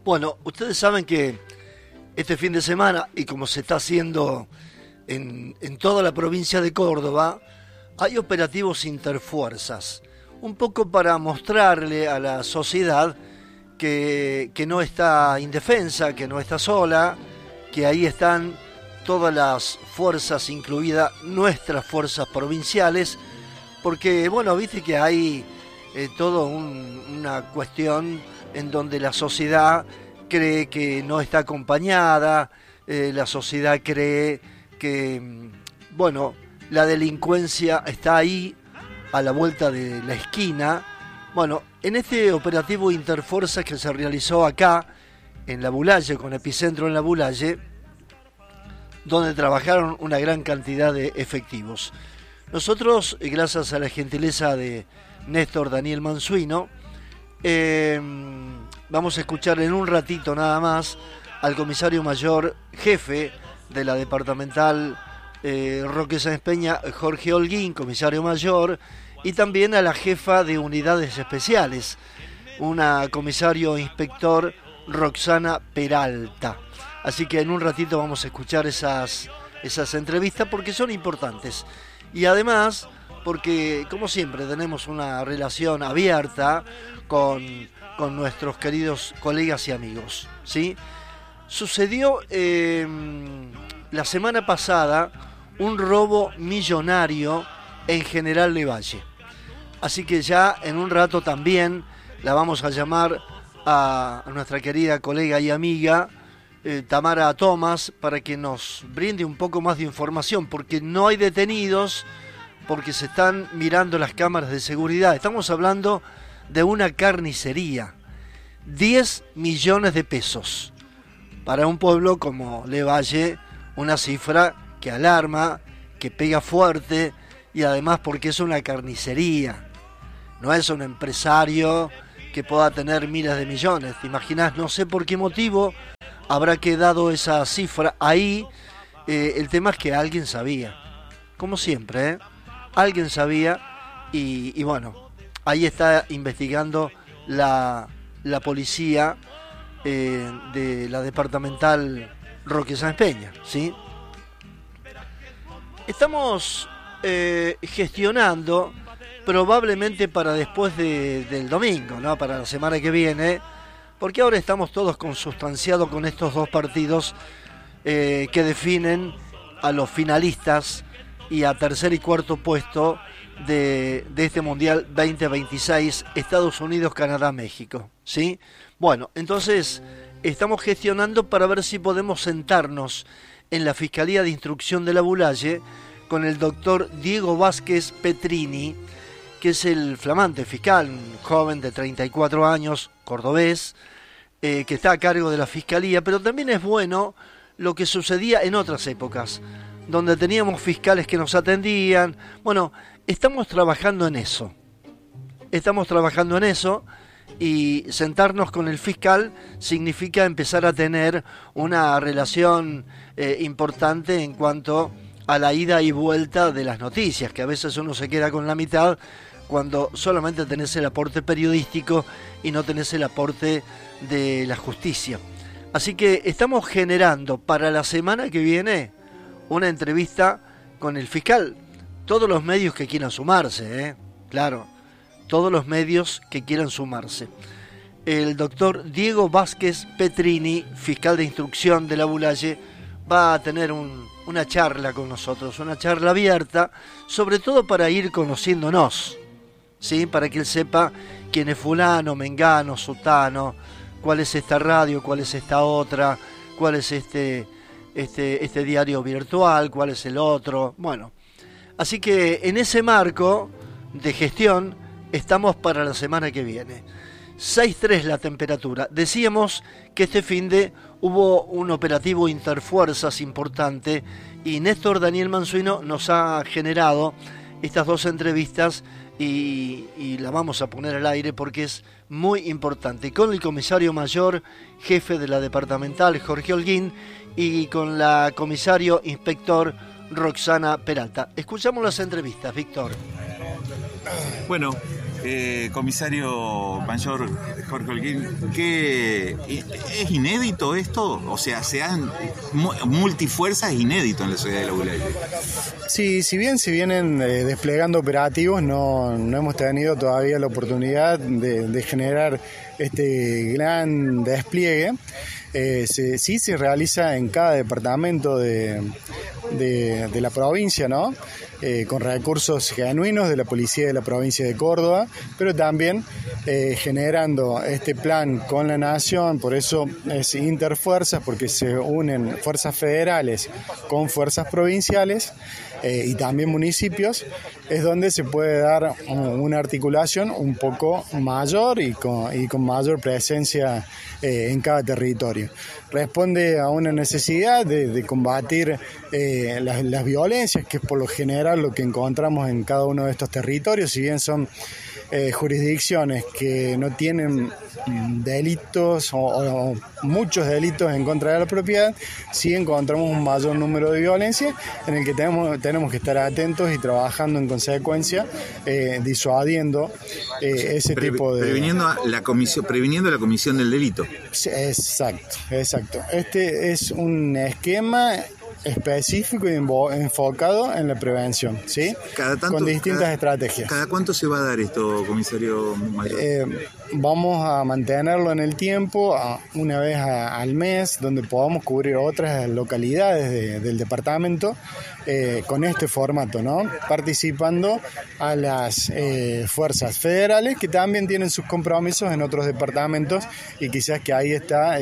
Bueno, ustedes saben que este fin de semana, y como se está haciendo en toda la provincia de Córdoba, hay operativos interfuerzas, un poco para mostrarle a la sociedad que no está indefensa, que no está sola, que ahí están todas las fuerzas, incluidas nuestras fuerzas provinciales, porque, bueno, viste que hay toda una cuestión en donde la sociedad cree que no está acompañada, la sociedad cree que, bueno, la delincuencia está ahí, a la vuelta de la esquina. Bueno, en este operativo Interfuerzas que se realizó acá, en La Bulaye, con epicentro en La Bulaye, donde trabajaron una gran cantidad de efectivos. Nosotros, gracias a la gentileza de Néstor Daniel Mansuino, vamos a escuchar en un ratito nada más al comisario mayor jefe de la departamental Roque Sáenz Peña, Jorge Holguín, comisario mayor, y también a la jefa de unidades especiales, una comisario inspector Roxana Peralta. Así que en un ratito vamos a escuchar esas entrevistas porque son importantes. Y además, porque como siempre tenemos una relación abierta con nuestros queridos colegas y amigos, ¿sí? Sucedió la semana pasada un robo millonario en General Lavalle. Así que ya en un rato también la vamos a llamar a nuestra querida colega y amiga Tamara Tomás para que nos brinde un poco más de información, porque no hay detenidos, porque se están mirando las cámaras de seguridad. Estamos hablando de una carnicería, 10 millones de pesos. Para un pueblo como Lavalle, una cifra que alarma, que pega fuerte, y además porque es una carnicería. No es un empresario que pueda tener miles de millones. ¿Te imaginas? No sé por qué motivo habrá quedado esa cifra ahí. El tema es que alguien sabía. Como siempre, alguien sabía. Y bueno, ahí está investigando la policía de la departamental Roque Sáenz Peña, ¿sí? Estamos gestionando probablemente para después del domingo, ¿no? Para la semana que viene, porque ahora estamos todos consustanciados con estos dos partidos que definen a los finalistas y a tercer y cuarto puesto de este Mundial 2026, Estados Unidos, Canadá, México, ¿sí? Bueno, entonces estamos gestionando para ver si podemos sentarnos en la Fiscalía de Instrucción de La Bulaye con el doctor Diego Vázquez Petrini, que es el flamante fiscal, un joven de 34 años, cordobés, que está a cargo de la Fiscalía, pero también es bueno lo que sucedía en otras épocas, donde teníamos fiscales que nos atendían. Bueno, estamos trabajando en eso. Y sentarnos con el fiscal significa empezar a tener una relación importante en cuanto a la ida y vuelta de las noticias, que a veces uno se queda con la mitad cuando solamente tenés el aporte periodístico y no tenés el aporte de la justicia. Así que estamos generando para la semana que viene una entrevista con el fiscal. Todos los medios que quieran sumarse, claro, todos los medios que quieran sumarse. El doctor Diego Vázquez Petrini, fiscal de instrucción de La Bulaye, va a tener una charla con nosotros, una charla abierta, sobre todo para ir conociéndonos, ¿sí? Para que él sepa quién es fulano, mengano, sutano, cuál es esta radio, cuál es esta otra, cuál es este diario virtual, cuál es el otro. Bueno, así que en ese marco de gestión estamos para la semana que viene. 6.3 la temperatura. Decíamos que este finde hubo un operativo interfuerzas importante y Néstor Daniel Mansuino nos ha generado estas dos entrevistas y la vamos a poner al aire porque es muy importante. Con el comisario mayor, jefe de la departamental, Jorge Holguín, y con la comisario inspector Roxana Peralta. Escuchamos las entrevistas, Víctor. Bueno, Comisario mayor Jorge Holguín, ¿qué es inédito esto? O sea, sean multifuerzas, es inédito en la ciudad de La Bulaya. Sí, si bien se vienen desplegando operativos, no hemos tenido todavía la oportunidad de generar este gran despliegue. Sí se realiza en cada departamento de la provincia, ¿no? Con recursos genuinos de la policía de la provincia de Córdoba, pero también generando este plan con la nación. Por eso es interfuerzas, porque se unen fuerzas federales con fuerzas provinciales y también municipios, es donde se puede dar una articulación un poco mayor y con mayor presencia en cada territorio. Responde a una necesidad de combatir las violencias, que es por lo general lo que encontramos en cada uno de estos territorios. Si bien son jurisdicciones que no tienen delitos o muchos delitos en contra de la propiedad, sí encontramos un mayor número de violencia en el que tenemos que estar atentos y trabajando en consecuencia, disuadiendo ese tipo de... Previniendo la comisión del delito. Exacto. Este es un esquema específico y enfocado en la prevención, ¿sí? Con distintas estrategias. ¿Cada cuánto se va a dar esto, comisario mayor? Vamos a mantenerlo en el tiempo, una vez al mes, donde podamos cubrir otras localidades del departamento con este formato, ¿no? Participando a las fuerzas federales, que también tienen sus compromisos en otros departamentos, y quizás que ahí está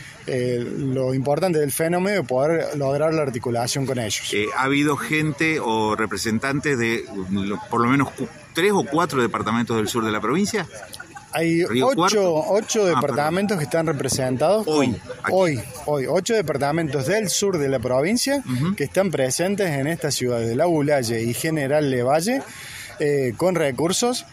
lo importante del fenómeno de poder lograr la articulación con ellos. ¿Ha habido gente o representantes de por lo menos 3 o 4 departamentos del sur de la provincia? Hay 8 departamentos que están representados hoy. 8 departamentos del sur de la provincia que están presentes en esta ciudad de La Bulaya y General Lavalle con recursos,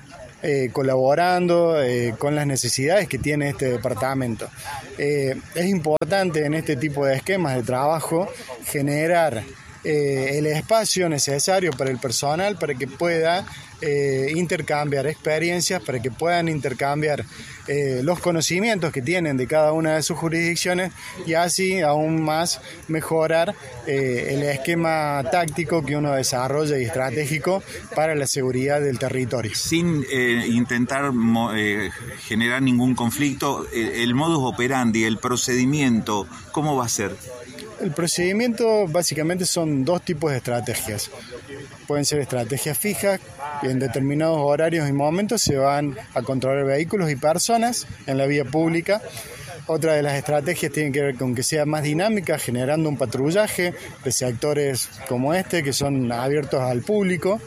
colaborando con las necesidades que tiene este departamento. Es importante en este tipo de esquemas de trabajo generar el espacio necesario para el personal para que pueda intercambiar experiencias, para que puedan intercambiar los conocimientos que tienen de cada una de sus jurisdicciones, y así aún más mejorar el esquema táctico que uno desarrolla y estratégico para la seguridad del territorio. Sin intentar generar ningún conflicto, el modus operandi, el procedimiento, ¿cómo va a ser? El procedimiento básicamente son 2 tipos de estrategias. Pueden ser estrategias fijas, que en determinados horarios y momentos se van a controlar vehículos y personas en la vía pública. Otra de las estrategias tiene que ver con que sea más dinámica, generando un patrullaje de sectores como este, que son abiertos al público.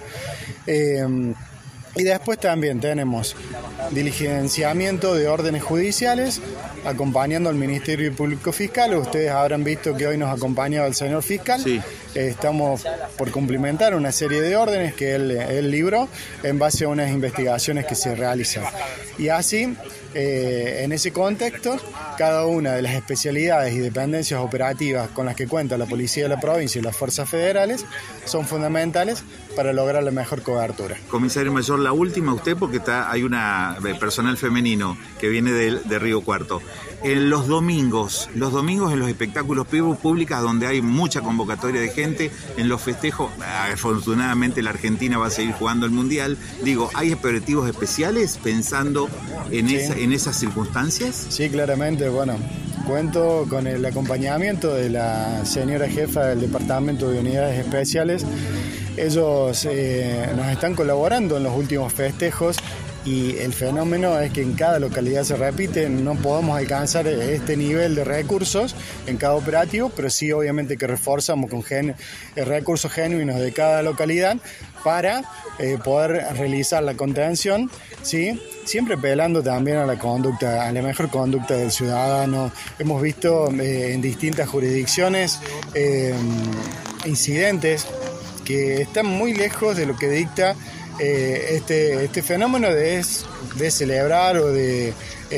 Y después también tenemos diligenciamiento de órdenes judiciales, acompañando al Ministerio Público Fiscal. Ustedes habrán visto que hoy nos acompaña el señor fiscal. Sí. Estamos por cumplimentar una serie de órdenes que él libró en base a unas investigaciones que se realizan. Y así, en ese contexto, cada una de las especialidades y dependencias operativas con las que cuenta la Policía de la Provincia y las Fuerzas Federales son fundamentales para lograr la mejor cobertura. Comisario mayor, la última usted, porque hay una personal femenino que viene de Río Cuarto. En los domingos en los espectáculos públicos donde hay mucha convocatoria de gente, en los festejos, afortunadamente la Argentina va a seguir jugando el Mundial, digo, ¿hay operativos especiales pensando en esas circunstancias? Sí, claramente, bueno, cuento con el acompañamiento de la señora jefa del Departamento de Unidades Especiales. Ellos nos están colaborando en los últimos festejos, y el fenómeno es que en cada localidad se repite. No podemos alcanzar este nivel de recursos en cada operativo, pero sí obviamente que reforzamos con recursos genuinos de cada localidad para poder realizar la contención, ¿sí? Siempre apelando también a la mejor conducta del ciudadano. Hemos visto en distintas jurisdicciones incidentes que están muy lejos de lo que dicta este fenómeno de celebrar o de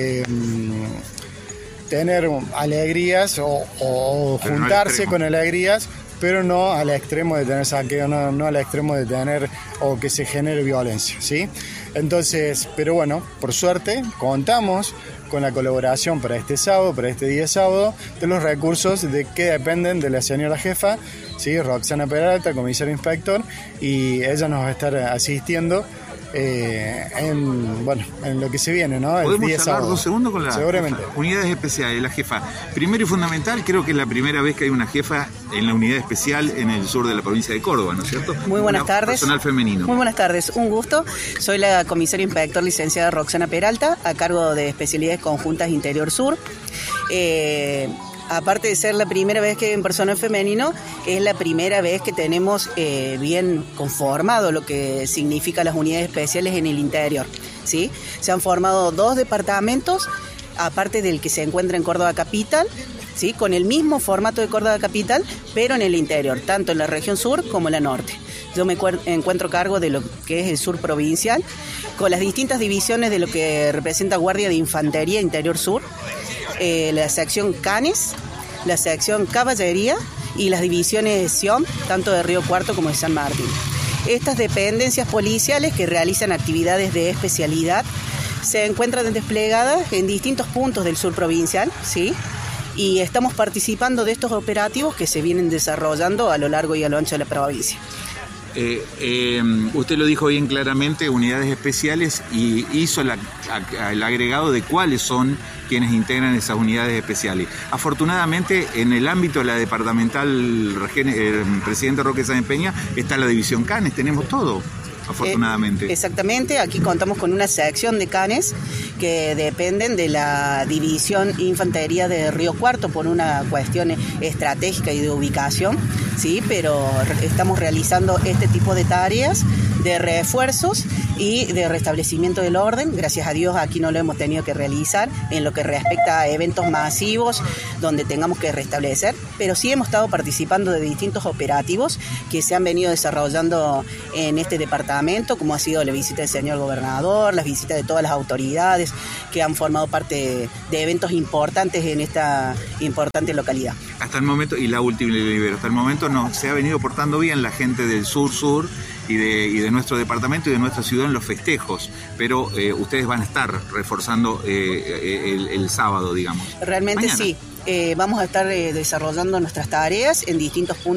tener alegrías o juntarse con alegrías, pero no al extremo de tener saqueo, no al extremo de tener o que se genere violencia, ¿sí? Entonces, pero bueno, por suerte contamos con la colaboración para este sábado, para este día sábado, de los recursos de que dependen de la señora jefa, ¿sí? Roxana Peralta, comisario inspector, y ella nos va a estar asistiendo en lo que se viene, ¿no? ¿Podemos hablar 2 segundos con la seguramente jefa? Unidades especiales, la jefa. Primero y fundamental, creo que es la primera vez que hay una jefa en la unidad especial en el sur de la provincia de Córdoba, ¿no es cierto? Muy buenas tardes. Personal femenino. Muy buenas tardes, un gusto. Soy la comisaria inspector licenciada Roxana Peralta, a cargo de especialidades conjuntas Interior Sur. Aparte de ser la primera vez que en personal femenino, es la primera vez que tenemos bien conformado lo que significa las unidades especiales en el interior, ¿sí? Se han formado 2 departamentos, aparte del que se encuentra en Córdoba Capital, ¿sí? Con el mismo formato de Córdoba Capital, pero en el interior, tanto en la región sur como en la norte. Yo me encuentro a cargo de lo que es el sur provincial, con las distintas divisiones de lo que representa Guardia de Infantería Interior Sur, la sección Canes, la sección Caballería y las divisiones SIOM, tanto de Río Cuarto como de San Martín. Estas dependencias policiales que realizan actividades de especialidad se encuentran desplegadas en distintos puntos del sur provincial, ¿sí? Y estamos participando de estos operativos que se vienen desarrollando a lo largo y a lo ancho de la provincia. Usted lo dijo bien claramente, unidades especiales, y hizo el agregado de cuáles son quienes integran esas unidades especiales. Afortunadamente, en el ámbito de la departamental Presidente Roque Sáenz Peña está la división Canes, tenemos todo. Afortunadamente. Exactamente, aquí contamos con una sección de canes que dependen de la división Infantería de Río Cuarto por una cuestión estratégica y de ubicación, sí, pero estamos realizando este tipo de tareas de refuerzos y de restablecimiento del orden. Gracias a Dios aquí no lo hemos tenido que realizar en lo que respecta a eventos masivos donde tengamos que restablecer, pero sí hemos estado participando de distintos operativos que se han venido desarrollando en este departamento, como ha sido la visita del señor gobernador, las visitas de todas las autoridades que han formado parte de eventos importantes en esta importante localidad. Hasta el momento, y la última libero, hasta el momento no se ha venido portando bien la gente del sur y de nuestro departamento y de nuestra ciudad en los festejos, pero ustedes van a estar reforzando el sábado, digamos. Realmente mañana. Sí, vamos a estar desarrollando nuestras tareas en distintos puntos